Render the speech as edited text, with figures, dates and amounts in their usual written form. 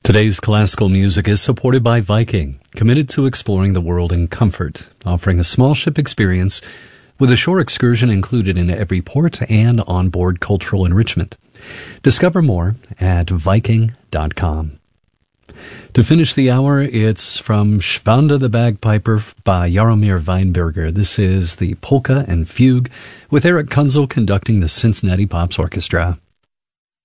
Today's classical music is supported by Viking, committed to exploring the world in comfort, offering a small ship experience with a shore excursion included in every port and onboard cultural enrichment. Discover more at Viking.com. To finish the hour, it's from Schwanda the Bagpiper by Jaromir Weinberger. This is the Polka and Fugue with Eric Kunzel conducting the Cincinnati Pops Orchestra.